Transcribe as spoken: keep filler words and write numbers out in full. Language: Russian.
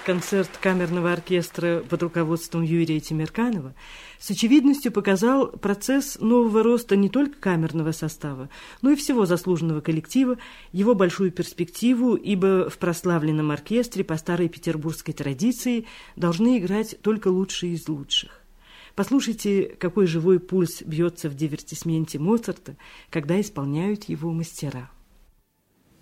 Концерт камерного оркестра под руководством Юрия Темирканова с очевидностью показал процесс нового роста не только камерного состава, но и всего заслуженного коллектива, его большую перспективу, ибо в прославленном оркестре по старой петербургской традиции должны играть только лучшие из лучших. Послушайте, какой живой пульс бьется в дивертисменте Моцарта, когда исполняют его мастера.